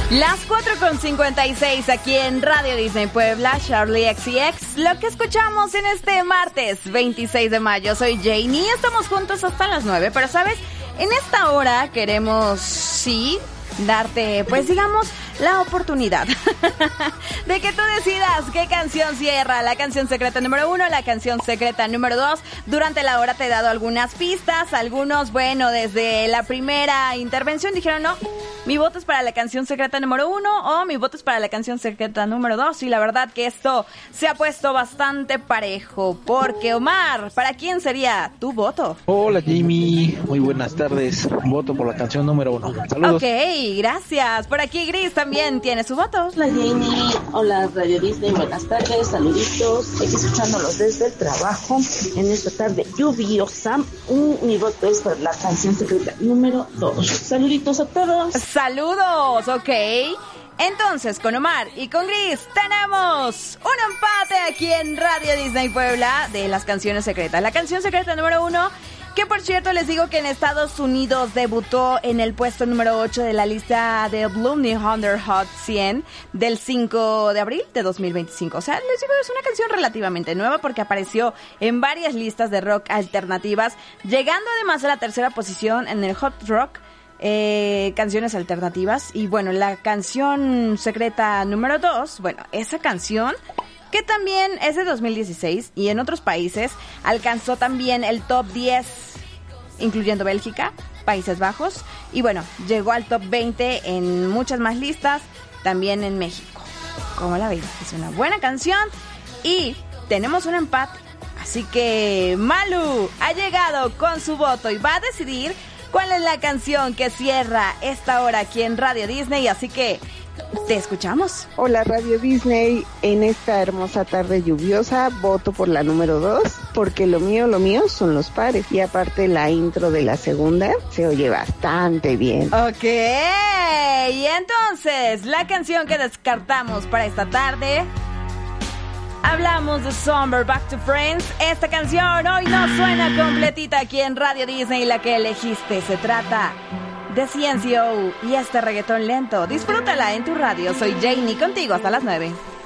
Las 4:56 aquí en Radio Disney Puebla, Charlie XCX. Lo que escuchamos en este martes 26 de mayo. Soy Janie, estamos juntos hasta las 9. Pero, ¿sabes? En esta hora queremos, sí, darte, pues digamos, la oportunidad de que tú decidas qué canción cierra, la canción secreta número 1, la canción secreta número 2. Durante la hora te he dado algunas pistas, algunos, bueno, desde la primera intervención dijeron, no, mi voto es para la canción secreta número 1 o mi voto es para la canción secreta número 2. Y la verdad que esto se ha puesto bastante parejo, porque Omar, ¿para quién sería tu voto? Hola Jimmy, muy buenas tardes, voto por la canción número 1. Saludos. Ok, gracias. Por aquí Gris también tiene su voto. Hola Jamie, hola Radio Disney, buenas tardes, saluditos, aquí escuchándolos desde el trabajo en esta tarde lluviosa. Mi voto es por la canción secreta número 2. Saluditos a todos. Saludos, ok. Entonces, con Omar y con Gris tenemos un empate aquí en Radio Disney Puebla de las canciones secretas. La canción secreta número 1, que por cierto les digo que en Estados Unidos debutó en el puesto número 8 de la lista de Bloom New Under Hot 100 del 5 de abril de 2025. O sea, les digo, es una canción relativamente nueva porque apareció en varias listas de rock alternativas, llegando además a la tercera posición en el Hot Rock. Canciones alternativas. Y bueno, la canción secreta número 2, bueno, esa canción que también es de 2016 y en otros países alcanzó también el top 10, incluyendo Bélgica, Países Bajos, y bueno, llegó al top 20 en muchas más listas, también en México. ¿Cómo la ven? Es una buena canción y tenemos un empate, así que Malu ha llegado con su voto y va a decidir cuál es la canción que cierra esta hora aquí en Radio Disney, así que te escuchamos. Hola Radio Disney, en esta hermosa tarde lluviosa voto por la número 2, porque lo mío son los pares, y aparte la intro de la segunda se oye bastante bien. Ok, y entonces la canción que descartamos para esta tarde, hablamos de Summer Back to Friends. Esta canción hoy no suena completita aquí en Radio Disney, la que elegiste se trata de CNCO y este reggaetón lento. Disfrútala en tu radio. Soy Janie, contigo hasta las 9.